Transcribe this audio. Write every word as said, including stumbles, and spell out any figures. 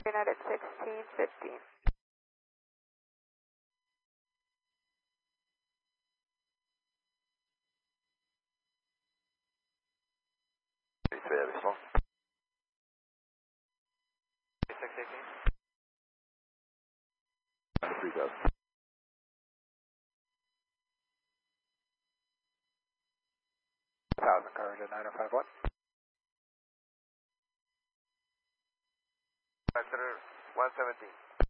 United sixteen fifteen. Very small. six eighteen. three thousand. Thousand coverage at nine oh five one. Center one seventeen.